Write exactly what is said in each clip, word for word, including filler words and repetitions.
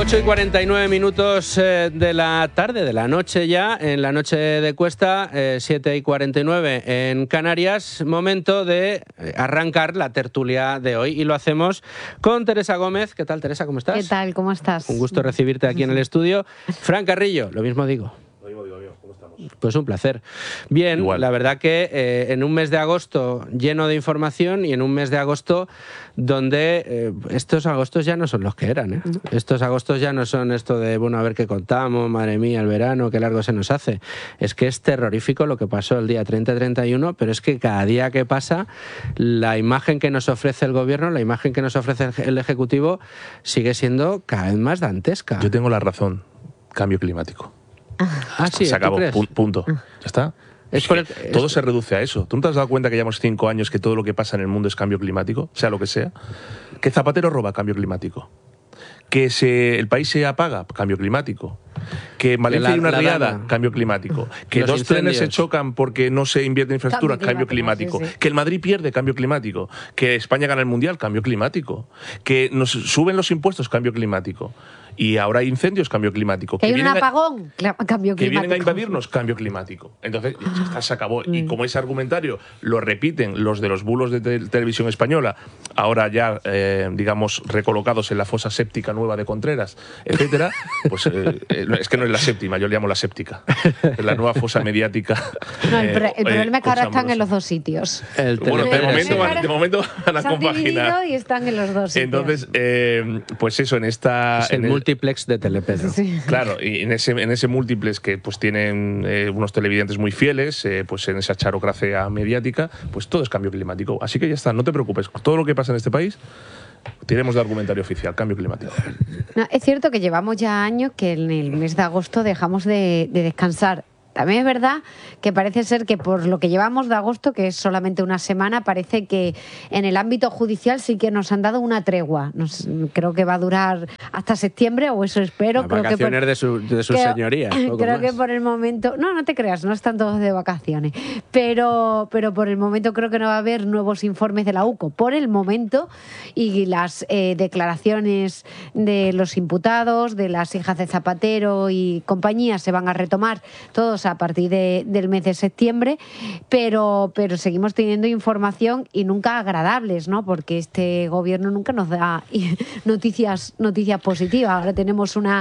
ocho y cuarenta y nueve minutos eh, de la tarde, de la noche ya, en la noche de Cuesta, eh, siete y cuarenta y nueve en Canarias, momento de arrancar la tertulia de hoy y lo hacemos con Teresa Gómez. ¿Qué tal, Teresa? ¿Cómo estás? ¿Qué tal? ¿Cómo estás? Un gusto recibirte aquí en el estudio. Fran Carrillo, lo mismo digo. Lo mismo digo yo, ¿cómo estamos? Pues un placer. Bien, igual. La verdad que eh, en un mes de agosto lleno de información y en un mes de agosto donde eh, estos agostos ya no son los que eran. ¿eh? Estos agostos ya no son esto de, bueno, a ver qué contamos, madre mía, el verano, qué largo se nos hace. Es que es terrorífico lo que pasó el día treinta y treinta y uno, pero es que cada día que pasa, la imagen que nos ofrece el gobierno, la imagen que nos ofrece el Ejecutivo, sigue siendo cada vez más dantesca. Yo tengo la razón. Cambio climático. Ah, sí, se acabó, ¿tú punto. Ya está. Es Es por el, que todo es... se reduce a eso. ¿Tú no te has dado cuenta que llevamos cinco años que todo lo que pasa en el mundo es cambio climático? Sea lo que sea. Que Zapatero roba, cambio climático. Que se, el país se apaga, cambio climático. Que en Valencia hay una riada, cambio climático. Que Los dos incendios. trenes se chocan porque no se invierte en infraestructura, cambio climático. Cambio climático. Sí, sí. Que el Madrid pierde, cambio climático. Que España gana el Mundial, cambio climático. Que nos suben los impuestos, cambio climático. Y ahora hay incendios, cambio climático. Que hay un vienen a- apagón, cambio climático. que vienen a invadirnos, cambio climático. Entonces, ya está, se acabó. Y como ese argumentario lo repiten los de los bulos de te- televisión española, ahora ya, eh, digamos, recolocados en la fosa séptica nueva de Contreras, etcétera, pues eh, eh, es que no es la séptima, yo le llamo la séptica. Es la nueva fosa mediática. No, el, pro- eh, el problema es que ahora eh, están en los dos sitios. El Bueno, de teléfono. momento, van, de momento van a Se han dividido compaginar. y están en los dos sitios. Entonces, eh, pues eso, en esta... Es el en el- multiplex de Telepedro. Sí. Claro, y en ese, en ese múltiples que pues tienen eh, unos televidentes muy fieles, eh, pues en esa charocracia mediática, pues todo es cambio climático. Así que ya está, no te preocupes. Todo lo que pasa en este país, tiremos de argumentario oficial, cambio climático. No, es cierto que llevamos ya años que en el mes de agosto dejamos de, de descansar. También es verdad que parece ser que por lo que llevamos de agosto, que es solamente una semana, parece que en el ámbito judicial sí que nos han dado una tregua. Nos, creo que va a durar hasta septiembre, o eso espero. Las creo que vacaciones por, de, su, de sus creo- señorías. poco Creo que más. por el momento... No, no te creas, no están todos de vacaciones. Pero, pero por el momento creo que no va a haber nuevos informes de la U C O. Por el momento, y las eh, declaraciones de los imputados, de las hijas de Zapatero y compañía se van a retomar todos a partir de, del mes de septiembre, pero, pero seguimos teniendo información y nunca agradables, ¿no? Porque este gobierno nunca nos da noticias, noticias positivas. Ahora tenemos una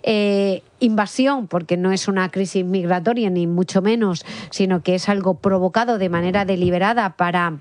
eh, invasión, porque no es una crisis migratoria ni mucho menos, sino que es algo provocado de manera deliberada para...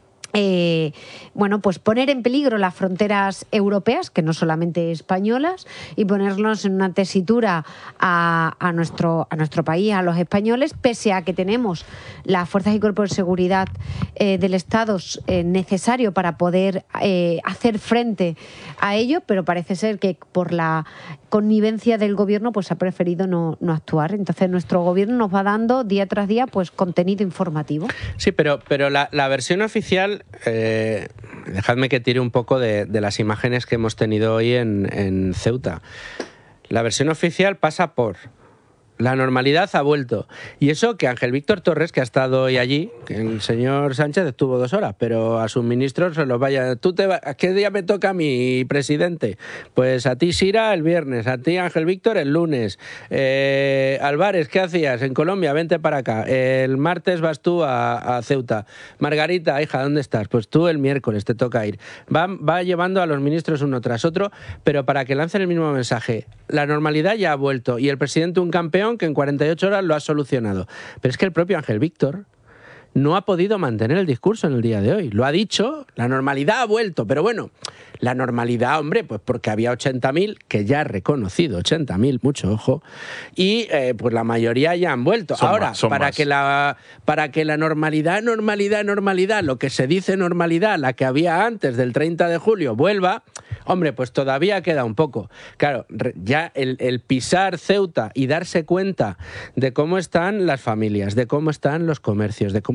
Eh, bueno, pues poner en peligro las fronteras europeas, que no solamente españolas, y ponernos en una tesitura a, a, nuestro, a nuestro país, a los españoles, pese a que tenemos las fuerzas y cuerpos de seguridad eh, del Estado eh, necesario para poder eh, hacer frente a ello, pero parece ser que por la connivencia del gobierno pues ha preferido no, no actuar. Entonces nuestro gobierno nos va dando día tras día pues contenido informativo. Sí, pero, pero la, la versión oficial, eh, dejadme que tire un poco de, de las imágenes que hemos tenido hoy en, en Ceuta. La versión oficial pasa por... La normalidad ha vuelto. Y eso que Ángel Víctor Torres, que ha estado hoy allí, que el señor Sánchez estuvo dos horas, pero a sus ministros se los vaya... ¿Tú te va... ¿Qué día me toca a mí, presidente? Pues a ti, Sira, el viernes, a ti, Ángel Víctor, el lunes. Eh, Álvarez, ¿qué hacías? En Colombia, vente para acá. El martes vas tú a, a Ceuta. Margarita, hija, ¿dónde estás? Pues tú el miércoles te toca ir. Va, va llevando a los ministros uno tras otro, pero para que lancen el mismo mensaje. La normalidad ya ha vuelto y el presidente un campeón que en cuarenta y ocho horas lo ha solucionado. Pero es que el propio Ángel Víctor no ha podido mantener el discurso en el día de hoy. Lo ha dicho, la normalidad ha vuelto, pero bueno, la normalidad, hombre, pues porque había ochenta mil, que ya ha reconocido ochenta mil, mucho ojo, y eh, pues la mayoría ya han vuelto. Son Ahora, más, son para más. que la para que la normalidad, normalidad, normalidad, lo que se dice normalidad, la que había antes del treinta de julio, vuelva, hombre, pues todavía queda un poco. Claro, ya el, el pisar Ceuta y darse cuenta de cómo están las familias, de cómo están los comercios, de cómo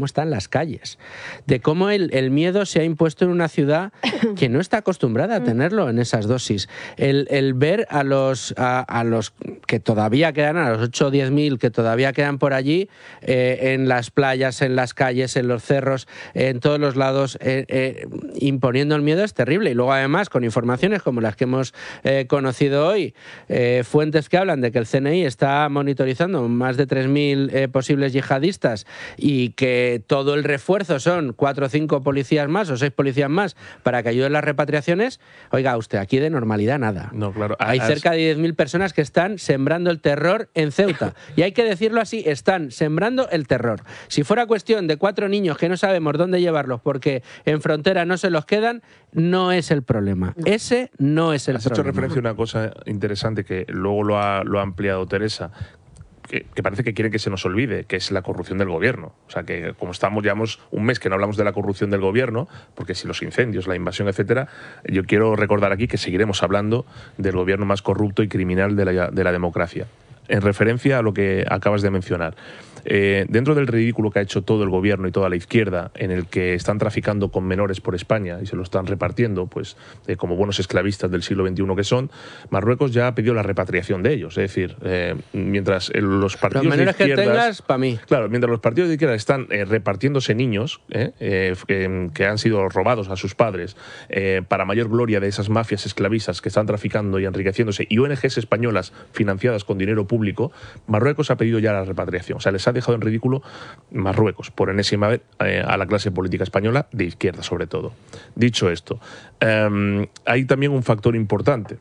cómo están las calles, de cómo el, el miedo se ha impuesto en una ciudad que no está acostumbrada a tenerlo en esas dosis. El, el ver a los, a, a los que todavía quedan, a los ocho o diez mil que todavía quedan por allí, eh, en las playas, en las calles, en los cerros, eh, en todos los lados, eh, eh, imponiendo el miedo es terrible. Y luego además con informaciones como las que hemos eh, conocido hoy, eh, fuentes que hablan de que el C N I está monitorizando más de tres mil eh, posibles yihadistas y que todo el refuerzo son cuatro o cinco policías más o seis policías más para que ayuden las repatriaciones. Oiga, usted, aquí de normalidad nada. No, claro. Hay As... cerca de diez mil personas que están sembrando el terror en Ceuta. Y hay que decirlo así, están sembrando el terror. Si fuera cuestión de cuatro niños que no sabemos dónde llevarlos porque en frontera no se los quedan, no es el problema. Ese no es el Has problema. Has hecho referencia a una cosa interesante que luego lo ha, lo ha ampliado Teresa, que, que parece que quieren que se nos olvide, que es la corrupción del gobierno. O sea, que como estamos, llevamos un mes que no hablamos de la corrupción del gobierno, porque si los incendios, la invasión, etcétera, yo quiero recordar aquí que seguiremos hablando del gobierno más corrupto y criminal de la, de la democracia. En referencia a lo que acabas de mencionar, eh, dentro del ridículo que ha hecho todo el gobierno y toda la izquierda, en el que están traficando con menores por España y se lo están repartiendo, pues eh, como buenos esclavistas del siglo veintiuno que son, Marruecos ya ha pedido la repatriación de ellos. Es decir, eh, mientras los partidos los menores de izquierdas, que tengas, para mí. Claro, mientras los partidos de izquierda están eh, repartiéndose niños eh, eh, que, que han sido robados a sus padres eh, para mayor gloria de esas mafias esclavistas que están traficando y enriqueciéndose, y O N Ges españolas financiadas con dinero público, Marruecos ha pedido ya la repatriación. O sea, les ha dejado en ridículo Marruecos, por enésima vez, eh, a la clase política española, de izquierda sobre todo. Dicho esto, eh, hay también un factor importante.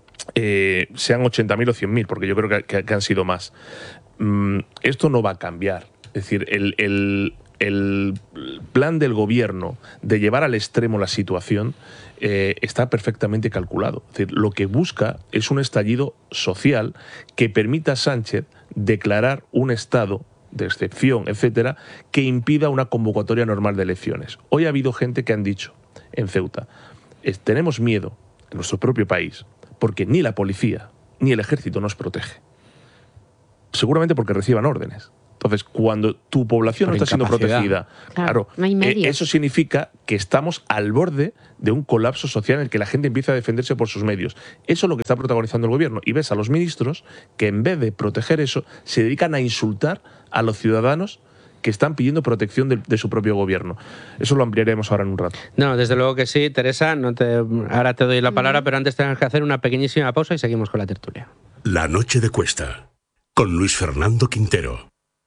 Eh, sean ochenta mil o cien mil, porque yo creo que, que, que han sido más. Mm, esto no va a cambiar. Es decir, el, el, el plan del gobierno de llevar al extremo la situación eh, está perfectamente calculado. Es decir, lo que busca es un estallido social que permita a Sánchez declarar un estado de excepción, etcétera, que impida una convocatoria normal de elecciones. Hoy ha habido gente que han dicho en Ceuta, es, tenemos miedo en nuestro propio país porque ni la policía ni el ejército nos protege. Seguramente porque reciban órdenes. Entonces, cuando tu población Por no está siendo protegida, claro, claro, no hay eh, eso significa que estamos al borde de un colapso social en el que la gente empieza a defenderse por sus medios. Eso es lo que está protagonizando el gobierno. Y ves a los ministros que en vez de proteger eso, se dedican a insultar a los ciudadanos que están pidiendo protección de, de su propio gobierno. Eso lo ampliaremos ahora en un rato. No, desde luego que sí, Teresa. No te, ahora te doy la palabra, mm. pero antes tenemos que hacer una pequeñísima pausa y seguimos con la tertulia. La noche de Cuesta, con Luis Fernando Quintero.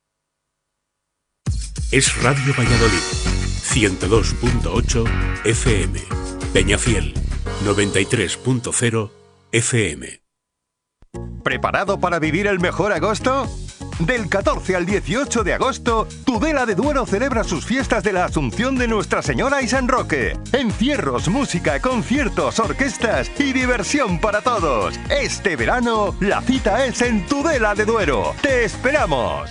Es Radio Valladolid, ciento dos punto ocho F M, Peñafiel, noventa y tres punto cero F M. ¿Preparado para vivir el mejor agosto? Del catorce al dieciocho de agosto, Tudela de Duero celebra sus fiestas de la Asunción de Nuestra Señora y San Roque. Encierros, música, conciertos, orquestas y diversión para todos. Este verano, la cita es en Tudela de Duero. ¡Te esperamos!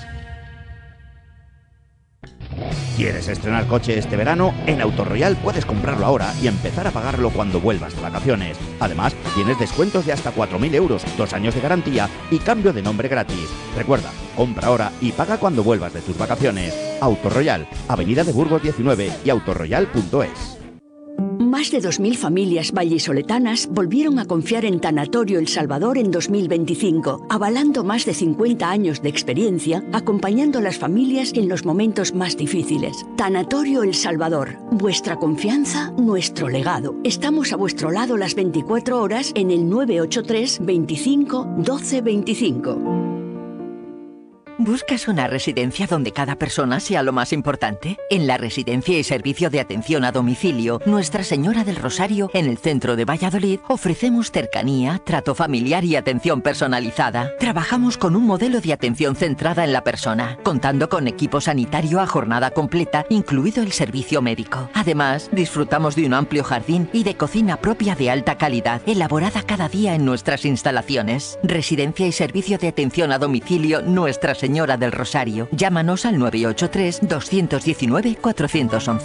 ¿Quieres estrenar coche este verano? En Autoroyal puedes comprarlo ahora y empezar a pagarlo cuando vuelvas de vacaciones. Además, tienes descuentos de hasta cuatro mil euros, dos años de garantía y cambio de nombre gratis. Recuerda, compra ahora y paga cuando vuelvas de tus vacaciones. Autoroyal, Avenida de Burgos diecinueve y autoroyal punto es. Más de dos mil familias vallisoletanas volvieron a confiar en Tanatorio El Salvador en dos mil veinticinco, avalando más de cincuenta años de experiencia, acompañando a las familias en los momentos más difíciles. Tanatorio El Salvador, vuestra confianza, nuestro legado. Estamos a vuestro lado las veinticuatro horas en el nueve ocho tres, veinticinco, doce veinticinco. ¿Buscas una residencia donde cada persona sea lo más importante? En la Residencia y Servicio de Atención a Domicilio Nuestra Señora del Rosario, en el centro de Valladolid, ofrecemos cercanía, trato familiar y atención personalizada. Trabajamos con un modelo de atención centrada en la persona, contando con equipo sanitario a jornada completa, incluido el servicio médico. Además, disfrutamos de un amplio jardín y de cocina propia de alta calidad, elaborada cada día en nuestras instalaciones. Residencia y Servicio de Atención a Domicilio Nuestra Señora Señora del Rosario. Llámanos al nueve ocho tres, dos uno nueve, cuatro uno uno.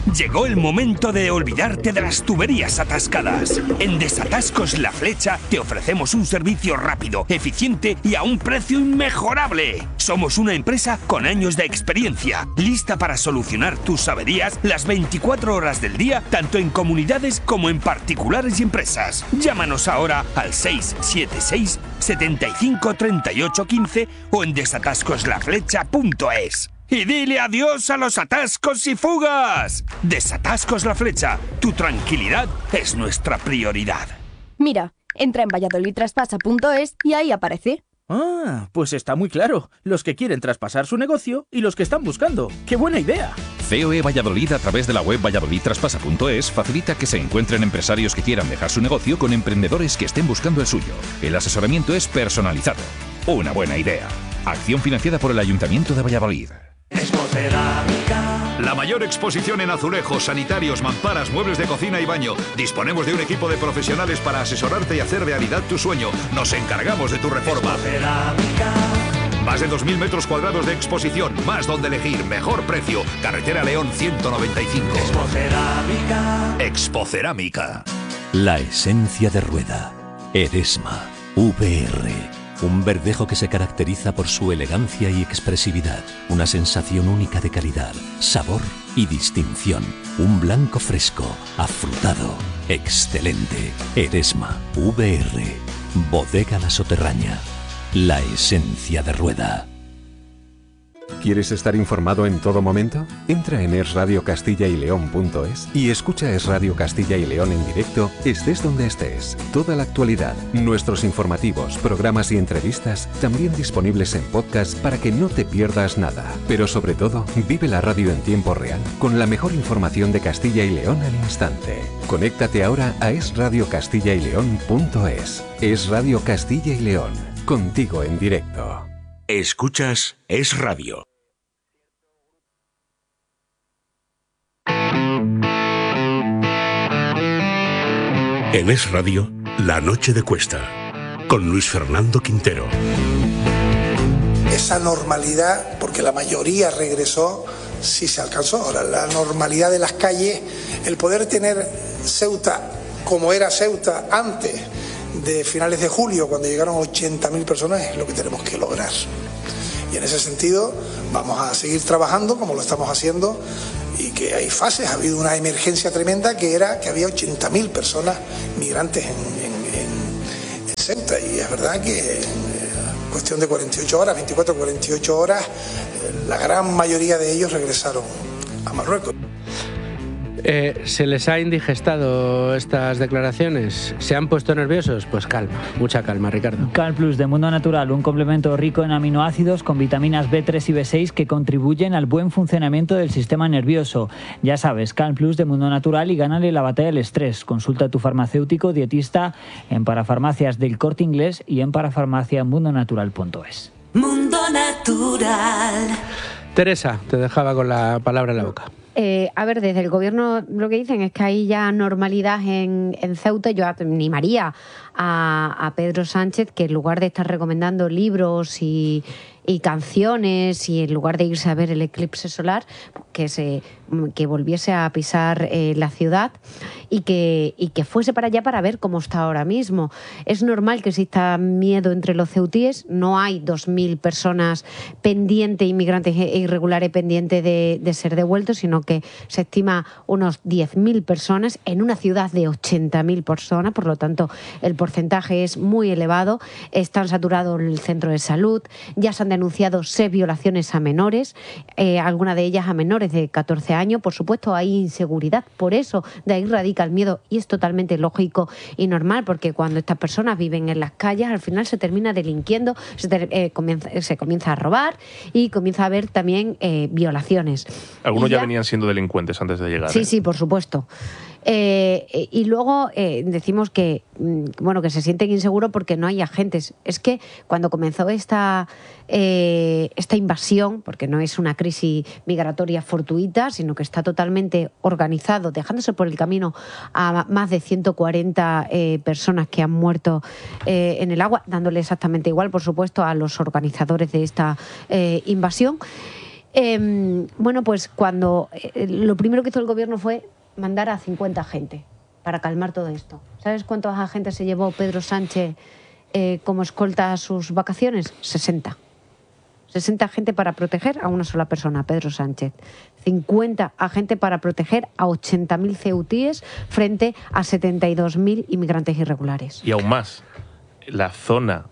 Llegó el momento de olvidarte de las tuberías atascadas. En Desatascos La Flecha te ofrecemos un servicio rápido, eficiente y a un precio inmejorable. Somos una empresa con años de experiencia, lista para solucionar tus averías las veinticuatro horas del día, tanto en comunidades como en particulares y empresas. Llámanos ahora al seis siete seis, setenta y cinco, treinta y ocho, quince o en desatascos la flecha punto es. Y dile adiós a los atascos y fugas. Desatascos La Flecha. Tu tranquilidad es nuestra prioridad. Mira, entra en valladolid traspasa punto es y ahí aparece. Ah, pues está muy claro. Los que quieren traspasar su negocio y los que están buscando. ¡Qué buena idea! C O E Valladolid, a través de la web valladolid traspasa punto es, facilita que se encuentren empresarios que quieran dejar su negocio con emprendedores que estén buscando el suyo. El asesoramiento es personalizado. Una buena idea. Acción financiada por el Ayuntamiento de Valladolid. Expocerámica. La mayor exposición en azulejos, sanitarios, mamparas, muebles de cocina y baño. Disponemos de un equipo de profesionales para asesorarte y hacer realidad tu sueño. Nos encargamos de tu reforma. Más de dos mil metros cuadrados de exposición, más donde elegir, mejor precio. Carretera León ciento noventa y cinco. Expocerámica. Expocerámica. La esencia de rueda. Eresma. V R. Un verdejo que se caracteriza por su elegancia y expresividad. Una sensación única de calidad, sabor y distinción. Un blanco fresco, afrutado, excelente. Eresma. V R. Bodega La Soterraña. La esencia de rueda. ¿Quieres estar informado en todo momento? Entra en es radio castilla y león punto es y escucha Es Radio Castilla y León en directo, estés donde estés. Toda la actualidad, nuestros informativos, programas y entrevistas, también disponibles en podcast para que no te pierdas nada. Pero sobre todo, vive la radio en tiempo real, con la mejor información de Castilla y León al instante. Conéctate ahora a es radio castilla y león punto es. Es Radio Castilla y León, contigo en directo. Escuchas Es Radio. En Es Radio, La Noche de Cuesta, con Luis Fernando Quintero. Esa normalidad, porque la mayoría regresó, sí se alcanzó. Ahora, la normalidad de las calles, el poder tener Ceuta como era Ceuta antes de finales de julio, cuando llegaron ochenta mil personas, es lo que tenemos que lograr. Y en ese sentido vamos a seguir trabajando como lo estamos haciendo, y que hay fases. Ha habido una emergencia tremenda que era que había ochenta mil personas migrantes en, en, en, en Ceuta, y es verdad que en cuestión de cuarenta y ocho horas, veinticuatro a cuarenta y ocho horas, la gran mayoría de ellos regresaron a Marruecos. Eh, ¿Se les ha indigestado estas declaraciones? ¿Se han puesto nerviosos? Pues calma, mucha calma, Ricardo. CalPlus de Mundo Natural, un complemento rico en aminoácidos con vitaminas B tres y B seis que contribuyen al buen funcionamiento del sistema nervioso. Ya sabes, CalPlus de Mundo Natural y gánale la batalla del estrés. Consulta a tu farmacéutico dietista en Parafarmacias del Corte Inglés y en parafarmacia mundo natural punto es. Mundo Natural. Teresa, te dejaba con la palabra en la boca. Eh, a ver, desde el gobierno lo que dicen es que hay ya normalidad en, en Ceuta. Yo animaría a, a Pedro Sánchez que en lugar de estar recomendando libros y, y canciones y en lugar de irse a ver el eclipse solar, que se que volviese a pisar eh, la ciudad y que, y que fuese para allá para ver cómo está ahora mismo. Es normal que exista miedo entre los ceutíes. No hay dos mil personas pendientes, inmigrantes e irregulares pendientes de, de ser devueltos, sino que se estima unos diez mil personas en una ciudad de ochenta mil personas. Por lo tanto, el porcentaje es muy elevado. Están saturados el centro de salud. Ya se han denunciado seis violaciones a menores, eh, algunas de ellas a menores de catorce años. Por supuesto, hay inseguridad. Por eso, de ahí radica el miedo, y es totalmente lógico y normal, porque cuando estas personas viven en las calles, al final se termina delinquiendo, se, ter, eh, comienza, se comienza a robar y comienza a haber también eh, violaciones. Algunos ya, ya venían siendo delincuentes antes de llegar. Sí, ¿eh? sí, por supuesto. Eh, y luego eh, decimos que bueno que se sienten inseguros porque no hay agentes. Es que cuando comenzó esta eh, esta invasión, porque no es una crisis migratoria fortuita, sino que está totalmente organizado, dejándose por el camino a más de ciento cuarenta eh, personas que han muerto eh, en el agua, dándole exactamente igual, por supuesto, a los organizadores de esta eh, invasión. Eh, bueno, pues cuando eh, lo primero que hizo el gobierno fue mandar a cincuenta agentes para calmar todo esto. ¿Sabes cuántos agentes se llevó Pedro Sánchez eh, como escolta a sus vacaciones? sesenta. sesenta agentes para proteger a una sola persona, Pedro Sánchez. cincuenta agentes para proteger a ochenta mil ceutíes frente a setenta y dos mil inmigrantes irregulares. Y aún más, la zona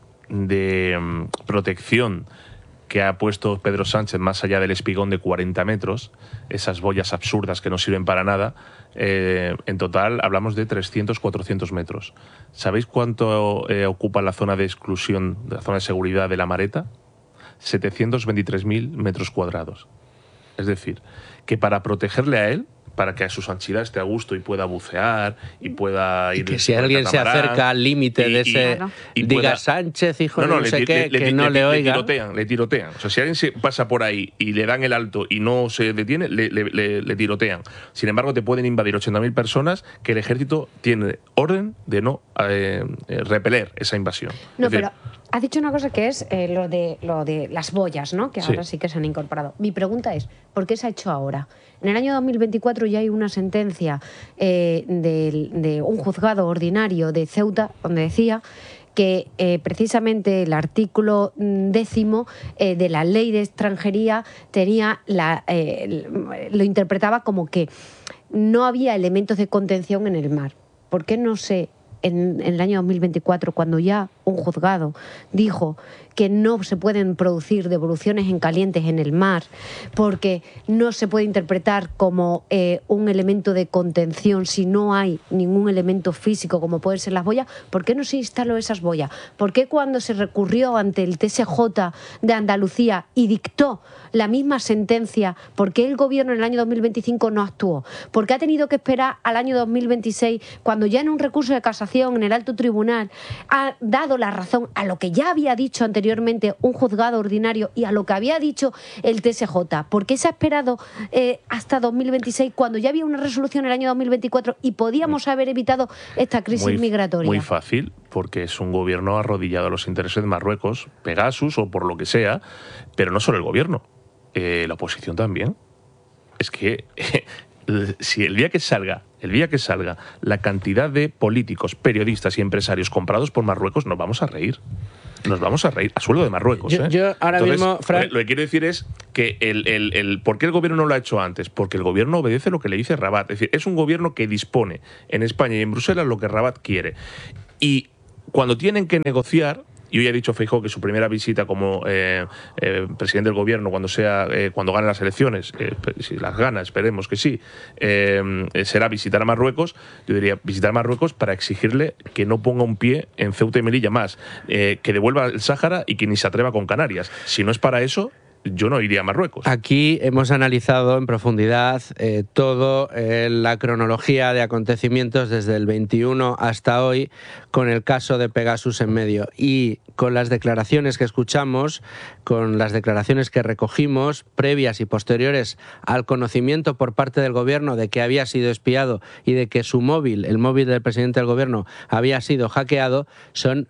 de um, protección que ha puesto Pedro Sánchez más allá del espigón de cuarenta metros, esas boyas absurdas que no sirven para nada, eh, en total hablamos de trescientos, cuatrocientos metros. ¿Sabéis cuánto eh, ocupa la zona de exclusión, la zona de seguridad de La Mareta? setecientos veintitrés mil metros cuadrados. Es decir, que para protegerle a él, para que a su Sanchidad esté a gusto y pueda bucear y pueda ir... Y que si alguien se acerca al límite de ese... Y, y diga pueda, Sánchez, hijo, no, no, no sé le, qué, le, que le, no le, le oiga. Le tirotean, le tirotean. O sea, si alguien se pasa por ahí y le dan el alto y no se detiene, le, le, le, le tirotean. Sin embargo, te pueden invadir ochenta mil personas que el ejército tiene orden de no eh, repeler esa invasión. No, es decir, pero... Has dicho una cosa que es eh, lo, de, lo de las boyas, ¿no? Que ahora sí. sí que se han incorporado. Mi pregunta es, ¿por qué se ha hecho ahora? En el año dos mil veinticuatro ya hay una sentencia eh, de, de un juzgado ordinario de Ceuta donde decía que eh, precisamente el artículo décimo eh, de la ley de extranjería tenía la, eh, lo interpretaba como que no había elementos de contención en el mar. ¿Por qué no se... En, en el año dos mil veinticuatro, cuando ya un juzgado dijo que no se pueden producir devoluciones en calientes en el mar porque no se puede interpretar como eh, un elemento de contención si no hay ningún elemento físico como pueden ser las boyas? ¿Por qué no se instaló esas boyas? ¿Por qué cuando se recurrió ante el T S J de Andalucía y dictó la misma sentencia, por qué el gobierno en el año dos mil veinticinco no actuó? ¿Por qué ha tenido que esperar al año dos mil veintiséis cuando ya en un recurso de casación en el alto tribunal ha dado la razón a lo que ya había dicho anteriormente un juzgado ordinario y a lo que había dicho el T S J? ¿Por qué se ha esperado eh, hasta dos mil veintiséis cuando ya había una resolución en el año dos mil veinticuatro y podíamos haber evitado esta crisis muy, migratoria? Muy fácil, porque es un gobierno arrodillado a los intereses de Marruecos, Pegasus o por lo que sea, pero no solo el gobierno, eh, la oposición también. Es que eh, si el día que salga el día que salga la cantidad de políticos, periodistas y empresarios comprados por Marruecos, nos vamos a reír. Nos vamos a reír a sueldo de Marruecos. Yo, ¿eh? yo ahora Entonces, mismo, Fran... lo que quiero decir es que el, el, el ¿por qué el gobierno no lo ha hecho antes? Porque el gobierno obedece lo que le dice Rabat. Es decir, es un gobierno que dispone en España y en Bruselas lo que Rabat quiere. Y cuando tienen que negociar, y hoy ha dicho Feijóo que su primera visita como eh, eh, presidente del gobierno cuando sea eh, cuando gane las elecciones, eh, si las gana, esperemos que sí, eh, será visitar a Marruecos. Yo diría visitar Marruecos para exigirle que no ponga un pie en Ceuta y Melilla más, eh, que devuelva el Sáhara y que ni se atreva con Canarias. Si no es para eso, yo no iría a Marruecos. Aquí hemos analizado en profundidad eh, todo eh, la cronología de acontecimientos desde el veintiuno hasta hoy, con el caso de Pegasus en medio. Y con las declaraciones que escuchamos, con las declaraciones que recogimos, previas y posteriores al conocimiento por parte del gobierno de que había sido espiado y de que su móvil, el móvil del presidente del gobierno, había sido hackeado, son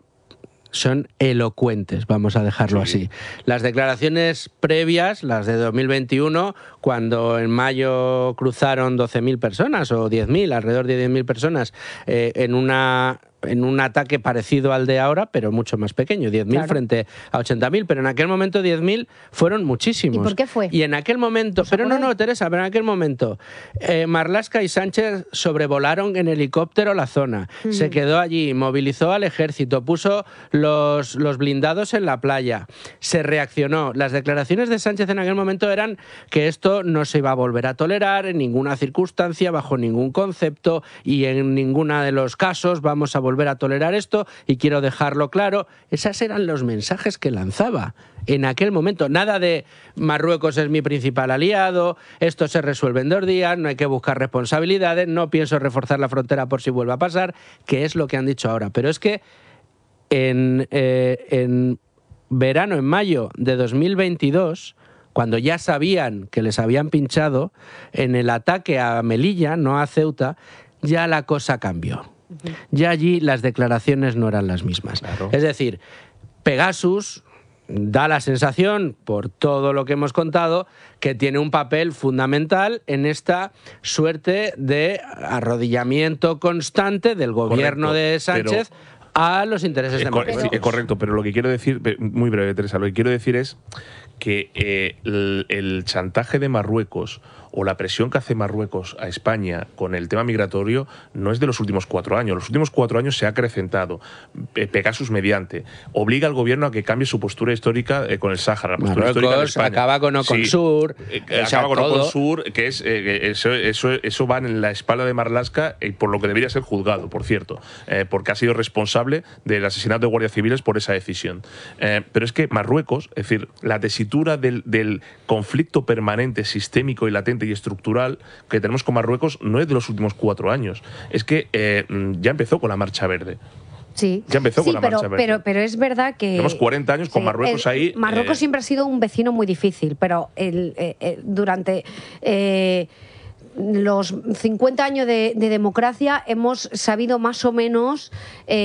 son elocuentes, vamos a dejarlo sí. así. Las declaraciones previas, las de dos mil veintiuno, cuando en mayo cruzaron doce mil personas o diez mil, alrededor de diez mil personas, eh, en una... en un ataque parecido al de ahora, pero mucho más pequeño, diez mil claro. frente a ochenta mil, pero en aquel momento diez mil fueron muchísimos. ¿Y por qué fue? Y en aquel momento, pero no, no, Teresa, pero en aquel momento, eh, Marlaska y Sánchez sobrevolaron en helicóptero la zona, uh-huh. se quedó allí, movilizó al ejército, puso los, los blindados en la playa, se reaccionó. Las declaraciones de Sánchez en aquel momento eran que esto no se iba a volver a tolerar en ninguna circunstancia, bajo ningún concepto, y en ninguno de los casos vamos a volver volver a tolerar esto, y quiero dejarlo claro. Esos eran los mensajes que lanzaba en aquel momento. Nada de Marruecos es mi principal aliado, esto se resuelve en dos días, no hay que buscar responsabilidades, no pienso reforzar la frontera por si vuelve a pasar, que es lo que han dicho ahora. Pero es que en, eh, en verano, en mayo de dos mil veintidós, cuando ya sabían que les habían pinchado, en el ataque a Melilla, no a Ceuta, ya la cosa cambió. Ya allí las declaraciones no eran las mismas. Claro. Es decir, Pegasus, da la sensación, por todo lo que hemos contado, que tiene un papel fundamental en esta suerte de arrodillamiento constante del gobierno Correcto, de Sánchez pero, a los intereses es democráticos. Es correcto, pero lo que quiero decir, muy breve, Teresa, lo que quiero decir es que eh, el, el chantaje de Marruecos o la presión que hace Marruecos a España con el tema migratorio no es de los últimos cuatro años. Los últimos cuatro años se ha acrecentado. Pegasus mediante. Obliga al gobierno a que cambie su postura histórica eh, con el Sáhara. La postura histórica de España. Acaba con Oconsur. Sí, eh, acaba con Oconsur, que es eh, eso, eso, eso va en la espalda de Marlaska y por lo que debería ser juzgado, por cierto, eh, porque ha sido responsable del asesinato de guardias civiles por esa decisión. Eh, pero es que Marruecos, es decir, la tesitura del, del conflicto permanente, sistémico y latente y estructural que tenemos con Marruecos no es de los últimos cuatro años. Es que eh, ya empezó con la Marcha Verde. Sí, ya empezó sí, con la pero, Marcha Verde. Pero, pero es verdad que... Tenemos cuarenta años con sí, Marruecos el, ahí. Marruecos eh, siempre ha sido un vecino muy difícil, pero el, eh, eh, durante... Eh, los cincuenta años de, de democracia hemos sabido más o menos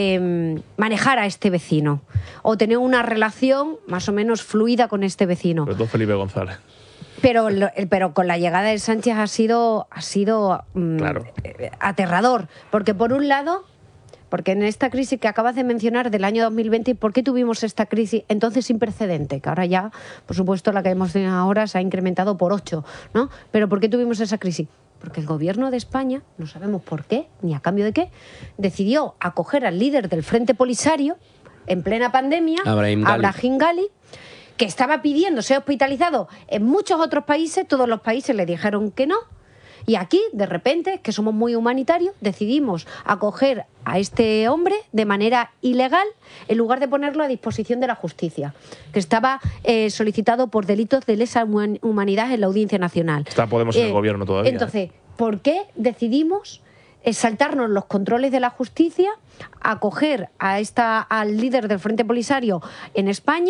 eh, manejar a este vecino o tener una relación más o menos fluida con este vecino. Sobre todo Felipe González. Pero, pero con la llegada de Sánchez ha sido, ha sido mmm, claro. aterrador, porque por un lado, porque en esta crisis que acabas de mencionar del año dos mil veinte, ¿por qué tuvimos esta crisis entonces sin precedente? Que ahora ya, por supuesto, la que hemos tenido ahora se ha incrementado por ocho, ¿no? Pero ¿por qué tuvimos esa crisis? Porque el gobierno de España, no sabemos por qué, ni a cambio de qué, decidió acoger al líder del Frente Polisario en plena pandemia, Abraham Ghali. Abraham Ghali, que estaba pidiendo ser hospitalizado en muchos otros países, todos los países le dijeron que no. Y aquí, de repente, que somos muy humanitarios, decidimos acoger a este hombre de manera ilegal en lugar de ponerlo a disposición de la justicia, que estaba eh, solicitado por delitos de lesa humanidad en la Audiencia Nacional. Está Podemos en Eh, el gobierno todavía. Entonces, ¿por qué decidimos saltarnos los controles de la justicia, acoger a esta, al líder del Frente Polisario en España,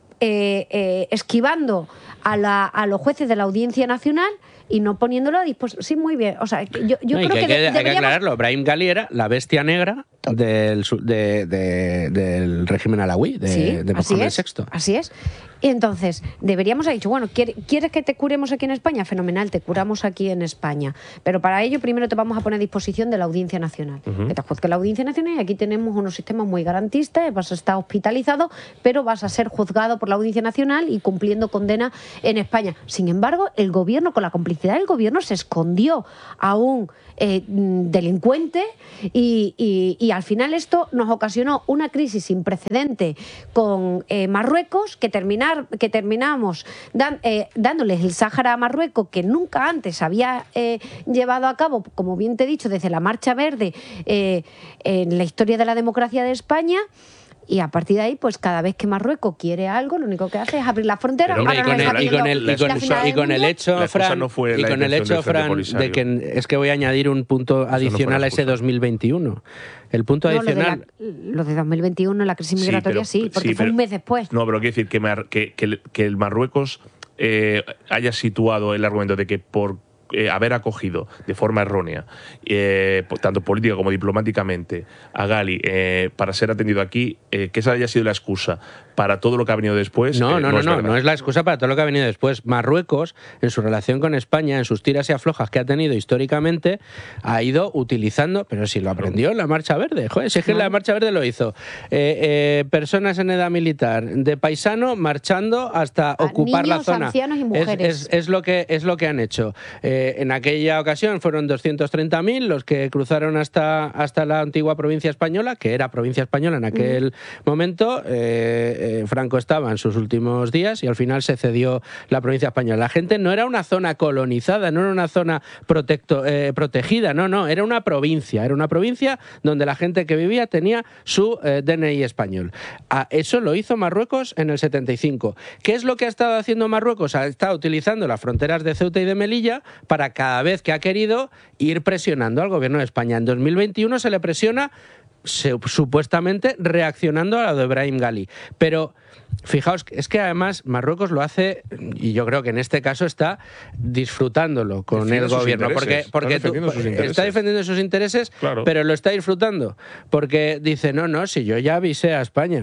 eh, eh, esquivando a, la, a los jueces de la Audiencia Nacional y no poniéndolo a disposición? Sí, muy bien. O sea, yo, yo no, creo que, que, hay que, deberíamos... hay que aclararlo. Brahim Ghali era la bestia negra del, de, de, del régimen alawí, de, sí, de así Mohamed es, sexto. Así es. Y entonces, deberíamos haber dicho, bueno, ¿quieres que te curemos aquí en España? Fenomenal, te curamos aquí en España. Pero para ello primero te vamos a poner a disposición de la Audiencia Nacional. Uh-huh. Que te juzgue la Audiencia Nacional y aquí tenemos unos sistemas muy garantistas, vas a estar hospitalizado, pero vas a ser juzgado por la Audiencia Nacional y cumpliendo condena en España. Sin embargo, el gobierno, con la complicidad del gobierno, se escondió a un eh, delincuente y, y, y al final esto nos ocasionó una crisis sin precedente con eh, Marruecos, que termina que terminamos dan, eh, dándoles el Sáhara a Marruecos, que nunca antes había eh, llevado a cabo, como bien te he dicho, desde la Marcha Verde eh, en la historia de la democracia de España. Y a partir de ahí, pues cada vez que Marruecos quiere algo, lo único que hace es abrir la frontera. Pero, y, con el, y, con el, y, con, y con el hecho, Fran, no fue y con el hecho, Fran, de que es que voy a añadir un punto adicional no a ese dos mil veintiuno. El punto no, adicional... Lo de, la, lo de dos mil veintiuno, la crisis migratoria, sí, pero, sí porque sí, fue pero, un mes después. No, pero quiero decir que, Mar, que, que, que el Marruecos eh, haya situado el argumento de que por Eh, haber acogido de forma errónea, eh, tanto política como diplomáticamente, a Ghali eh, para ser atendido aquí, eh, que esa haya sido la excusa para todo lo que ha venido después. No, eh, no, no, no, es no, no es la excusa para todo lo que ha venido después. Marruecos, en su relación con España, en sus tiras y aflojas que ha tenido históricamente, ha ido utilizando, pero si lo aprendió en la Marcha Verde, joder, si es que no. La Marcha Verde lo hizo. Eh, eh, personas en edad militar, de paisano, marchando hasta a ocupar niños, la zona. Ancianos y mujeres. Es, es, es, lo que, es lo que han hecho. Eh, en aquella ocasión fueron doscientos treinta mil los que cruzaron hasta, hasta la antigua provincia española, que era provincia española en aquel mm. momento. Eh, eh, Franco estaba en sus últimos días y al final se cedió la provincia española. La gente no era una zona colonizada, no era una zona protecto, eh, protegida, no, no, era una provincia. Era una provincia donde la gente que vivía tenía su eh, D N I español. Ah, eso lo hizo Marruecos en el setenta y cinco. ¿Qué es lo que ha estado haciendo Marruecos? Ha estado utilizando las fronteras de Ceuta y de Melilla para cada vez que ha querido ir presionando al gobierno de España. En dos mil veintiuno se le presiona se, supuestamente reaccionando a lo de Brahim Ghali. Pero fijaos, es que además Marruecos lo hace, y yo creo que en este caso está disfrutándolo con Defiende el gobierno, porque, porque está, defendiendo tú, sus está defendiendo sus intereses, claro. Pero lo está disfrutando, porque dice, no, no, si yo ya avisé a España.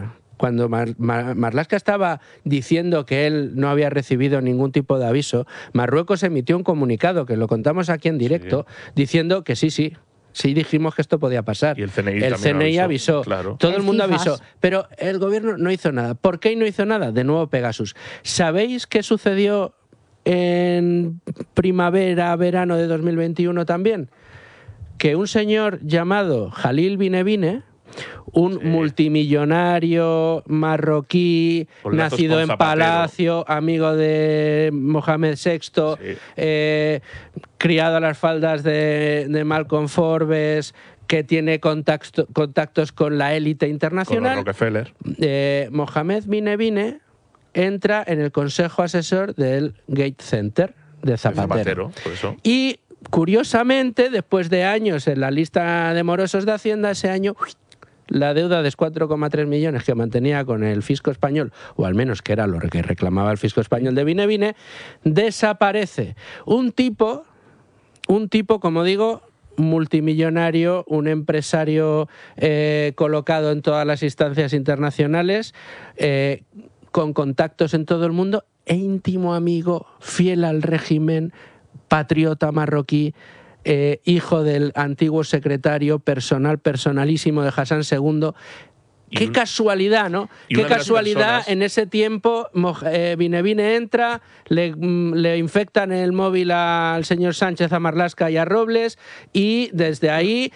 cuando Mar, Mar, Marlaska estaba diciendo que él no había recibido ningún tipo de aviso, Marruecos emitió un comunicado, que lo contamos aquí en directo, sí. diciendo que sí, sí, sí dijimos que esto podía pasar. Y el C N I, el C N I avisó, avisó claro. todo el, el mundo FIFAS. avisó, pero el gobierno no hizo nada. ¿Por qué no hizo nada? De nuevo Pegasus. ¿Sabéis qué sucedió en primavera, verano de dos mil veintiuno también? Que un señor llamado Jalil Binebine, un sí. multimillonario marroquí, nacido en Palacio, amigo de Mohamed sexto, sí. eh, criado a las faldas de, de Malcolm Forbes, que tiene contacto, contactos con la élite internacional. Con los Rockefeller. Eh, Mohamed Binebine entra en el consejo asesor del Gate Center de Zapatero. De Zapatero, por eso. Y curiosamente, después de años en la lista de morosos de Hacienda, ese año la deuda de cuatro coma tres millones que mantenía con el fisco español, o al menos que era lo que reclamaba el fisco español de Binebine, desaparece. Un tipo, un tipo, como digo, multimillonario, un empresario eh, colocado en todas las instancias internacionales, eh, con contactos en todo el mundo e íntimo amigo, fiel al régimen, patriota marroquí, eh, hijo del antiguo secretario personal, personalísimo de Hassan segundo. Qué casualidad, ¿no? Qué casualidad, personas... en ese tiempo eh, Binebine entra, le, le infectan el móvil al señor Sánchez, a Marlaska y a Robles, y desde ahí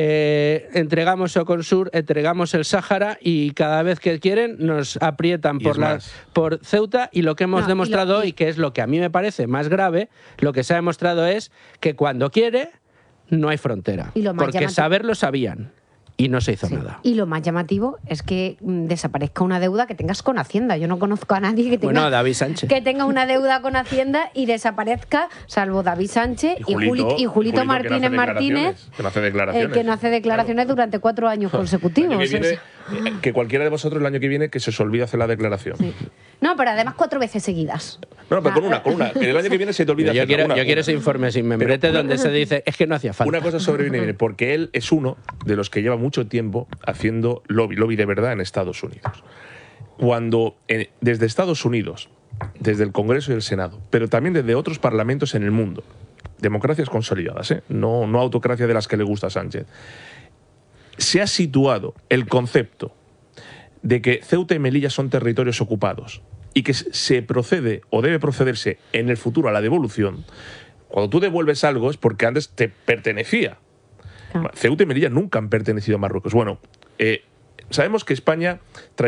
eh, entregamos Oconsur, entregamos el Sáhara, y cada vez que quieren nos aprietan por, la, por Ceuta, y lo que hemos no, demostrado hoy, que es lo que a mí me parece más grave, lo que se ha demostrado es que cuando quiere no hay frontera, porque llamativo... saberlo sabían. Y no se hizo sí. nada. Y lo más llamativo es que mm, desaparezca una deuda que tengas con Hacienda. Yo no conozco a nadie que tenga, bueno, David Sánchez. que tenga una deuda con Hacienda y desaparezca, salvo David Sánchez y Julito, y Julito, y Julito, Julito Martínez que no Martínez, que no hace declaraciones, eh, que no hace declaraciones claro. durante cuatro años consecutivos. Que, viene, que cualquiera de vosotros el año que viene que se os olvide hacer la declaración. Sí. No, pero además cuatro veces seguidas. No, pero con una, con una. El año que viene se te olvida yo hacer quiero, una. Yo quiero ese informe sin membrete donde se dice es que no hacía falta. Una cosa sobre Binebine, porque él es uno de los que lleva mucho tiempo haciendo lobby, lobby de verdad en Estados Unidos. Cuando eh, desde Estados Unidos, desde el Congreso y el Senado, pero también desde otros parlamentos en el mundo, democracias consolidadas, ¿eh? no, no autocracia de las que le gusta a Sánchez, se ha situado el concepto de que Ceuta y Melilla son territorios ocupados y que se procede o debe procederse en el futuro a la devolución. Cuando tú devuelves algo es porque antes te pertenecía. Claro. Ceuta y Melilla nunca han pertenecido a Marruecos. Bueno, eh, sabemos que España